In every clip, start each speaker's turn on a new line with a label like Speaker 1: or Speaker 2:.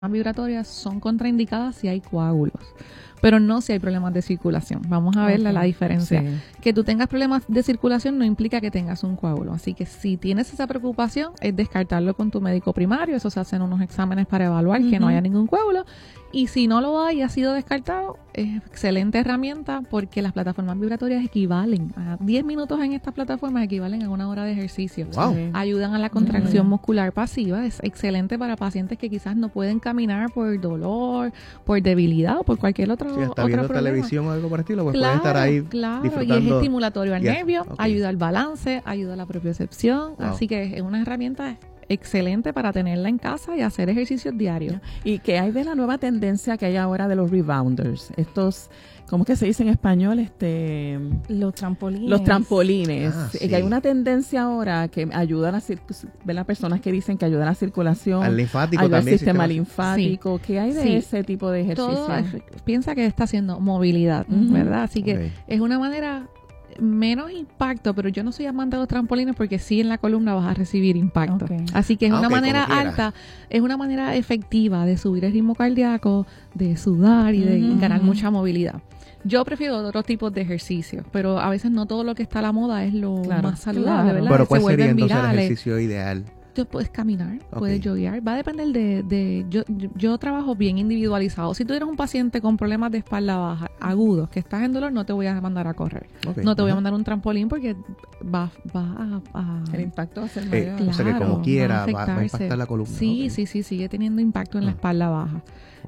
Speaker 1: vibratorias son contraindicadas si hay coágulos, pero no si hay problemas de circulación. Vamos a ver la diferencia. Sí. Que tú tengas problemas de circulación no implica que tengas un coágulo. Así que si tienes esa preocupación, es descartarlo con tu médico primario. Eso se hacen unos exámenes para evaluar que no haya ningún coágulo. Y si no lo hay y ha sido descartado, es excelente herramienta porque las plataformas vibratorias equivalen a 10 minutos en estas plataformas equivalen a 1 hora de ejercicio.
Speaker 2: Wow.
Speaker 1: Ayudan a la contracción muscular pasiva. Es excelente para pacientes que quizás no pueden caminar por dolor, por debilidad o por cualquier otro
Speaker 2: problema. Si está viendo televisión o algo por el estilo, pues puede estar ahí disfrutando.
Speaker 1: Y es estimulatorio al nervio, ayuda al balance, ayuda a la propiocepción. Así que es una herramienta excelente para tenerla en casa y hacer ejercicios diarios.
Speaker 3: ¿Y qué hay de la nueva tendencia que hay ahora de los rebounders? Estos, ¿cómo es que se dice en español?
Speaker 4: Los trampolines.
Speaker 3: Los trampolines.
Speaker 2: Sí.
Speaker 3: Que hay una tendencia ahora que ayudan a ver las personas que dicen que ayudan a la circulación,
Speaker 2: al linfático
Speaker 3: ayuda
Speaker 2: también,
Speaker 3: al sistema linfático. ¿Qué hay de ese tipo de ejercicio?
Speaker 1: Piensa que está haciendo movilidad, ¿verdad? Así que es una manera menos impacto, pero yo no soy amante de los trampolines porque sí en la columna vas a recibir impacto. Así que es una manera alta, es una manera efectiva de subir el ritmo cardíaco, de sudar y de ganar mucha movilidad. Yo prefiero otros tipos de ejercicios, pero a veces no todo lo que está a la moda es lo más saludable, ¿verdad?
Speaker 2: Pero ¿cuál sería entonces el ejercicio ideal?
Speaker 1: Tú puedes caminar, puedes joguear, va a depender yo trabajo bien individualizado. Si tú eres un paciente con problemas de espalda baja, agudos, que estás en dolor, no te voy a mandar a correr. No te voy a mandar un trampolín porque va a
Speaker 3: el impacto va a ser mayor.
Speaker 2: Claro, o sea que como quiera va a impactar la columna.
Speaker 1: Sí, sigue teniendo impacto en la espalda baja.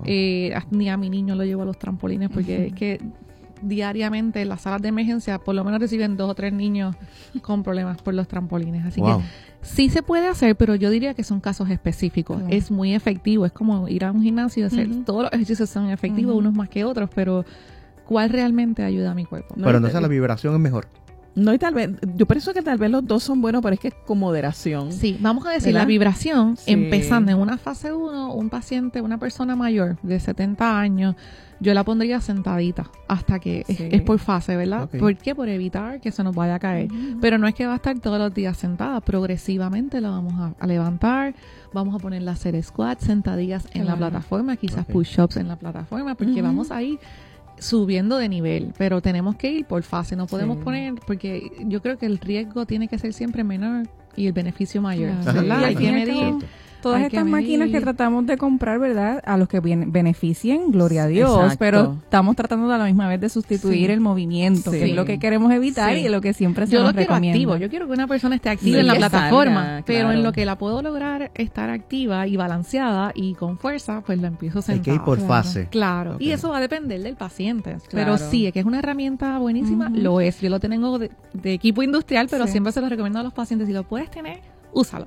Speaker 1: Ni a mi niño lo llevo a los trampolines porque es que diariamente en las salas de emergencia por lo menos reciben 2 o 3 niños con problemas por los trampolines. Así que sí se puede hacer, pero yo diría que son casos específicos. Es muy efectivo. Es como ir a un gimnasio y hacer todos los ejercicios son efectivos, unos más que otros, pero ¿cuál realmente ayuda a mi cuerpo?
Speaker 2: Pero entonces la vibración es mejor.
Speaker 3: No, y tal vez, yo pienso que tal vez los dos son buenos, pero es que es con moderación.
Speaker 1: Sí, vamos a decir, la vibración, empezando en una fase 1, un paciente, una persona mayor de 70 años, yo la pondría sentadita hasta que es por fase, ¿verdad? ¿Por qué? Por evitar que se nos vaya a caer. Pero no es que va a estar todos los días sentada, progresivamente la vamos a levantar, vamos a ponerla a hacer squats, sentadillas en la plataforma, quizás push-ups en la plataforma, porque vamos a ir subiendo de nivel, pero tenemos que ir por fase, no podemos poner, porque yo creo que el riesgo tiene que ser siempre menor y el beneficio mayor, ¿verdad?
Speaker 4: Y hay que medir. Todas estas máquinas que tratamos de comprar, ¿verdad? A los que beneficien, gloria a Dios, pero estamos tratando a la misma vez de sustituir el movimiento, que es lo que queremos evitar y es lo que siempre se nos recomienda.
Speaker 1: Activo. Yo quiero que una persona esté activa en la plataforma, pero en lo que la puedo lograr estar activa y balanceada y con fuerza, pues la empiezo sentada.
Speaker 2: Hay que ir por fase.
Speaker 1: Claro, y eso va a depender del paciente, pero sí, es que es una herramienta buenísima, lo es. Yo lo tengo de equipo industrial, pero siempre se lo recomiendo a los pacientes, si lo puedes tener, úsalo.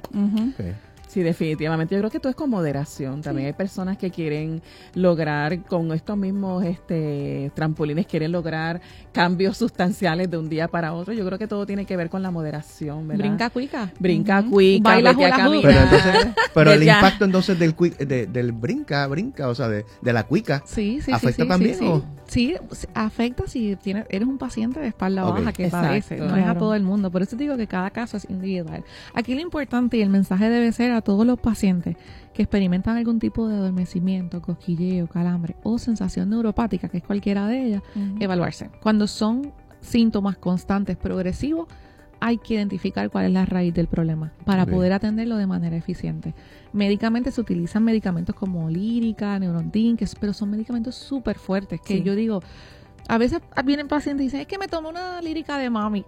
Speaker 3: Sí, definitivamente. Yo creo que todo es con moderación. También hay personas que quieren lograr, con estos mismos trampolines, quieren lograr cambios sustanciales de un día para otro. Yo creo que todo tiene que ver con la moderación, ¿verdad?
Speaker 1: Brinca cuica.
Speaker 3: Baila hula hoop.
Speaker 2: Pero el impacto entonces del brinca, o sea, de la cuica, ¿afecta también?
Speaker 1: Sí, afecta si eres un paciente de espalda baja que padece. No es a todo el mundo. Por eso digo que cada caso es individual. Aquí lo importante y el mensaje debe ser a todos los pacientes que experimentan algún tipo de adormecimiento, cosquilleo, calambre o sensación neuropática, que es cualquiera de ellas, evaluarse. Cuando son síntomas constantes, progresivos, hay que identificar cuál es la raíz del problema para poder atenderlo de manera eficiente. Médicamente se utilizan medicamentos como lírica, Neurontin, pero son medicamentos súper fuertes que yo digo, a veces vienen pacientes y dicen, es que me tomo una lírica de mami.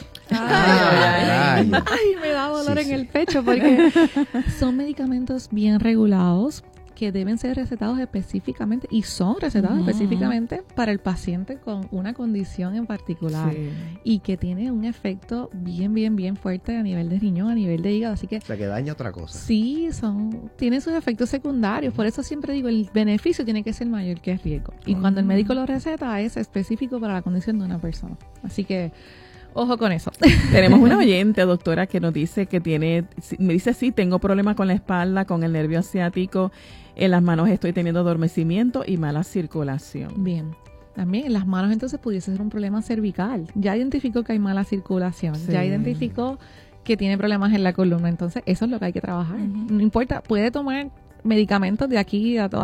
Speaker 1: Ay, me da dolor en el pecho porque son medicamentos bien regulados que deben ser recetados específicamente y son recetados específicamente para el paciente con una condición en particular y que tiene un efecto bien fuerte a nivel de riñón, a nivel de hígado, así que...
Speaker 2: O sea, que daña otra cosa.
Speaker 1: Sí, tienen sus efectos secundarios, por eso siempre digo, el beneficio tiene que ser mayor que el riesgo. Y cuando el médico lo receta es específico para la condición de una persona. Así que... ojo con eso.
Speaker 3: Tenemos una oyente, doctora, que nos dice que me dice, sí, tengo problemas con la espalda, con el nervio ciático, en las manos estoy teniendo adormecimiento y mala circulación.
Speaker 1: Bien. También en las manos entonces pudiese ser un problema cervical. Ya identificó que hay mala circulación, ya identificó que tiene problemas en la columna, entonces eso es lo que hay que trabajar. No importa, puede tomar medicamentos de aquí a toda